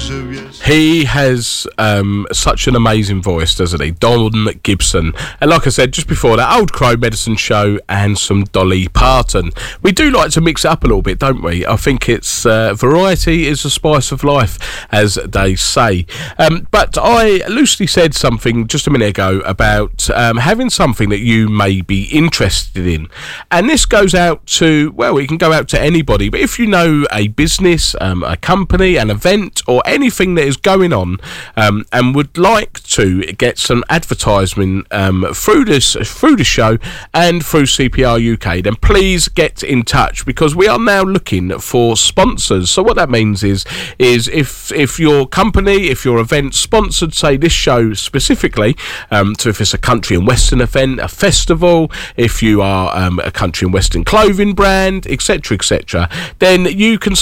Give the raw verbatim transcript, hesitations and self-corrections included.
He has um, such an amazing voice, doesn't he? Don Gibson. And like I said, just before that, Old Crow Medicine Show and some Dolly Parton. We do like to mix it up a little bit, don't we? I think it's uh, variety is the spice of life, as they say. Um, but I loosely said something just a minute ago about um, having something that you may be interested in. And this goes out to, well, it can go out to anybody. But if you know a business, um, a company, an event, or anything that is going on um, and would like to get some advertisement um, through this through the show and through C P R U K, then please get in touch, because we are now looking for sponsors. So what that means is is if if your company, if your event sponsored, say this show specifically, um, so if it's a country and western event, a festival, if you are um, a country and western clothing brand, etc, etc, then you can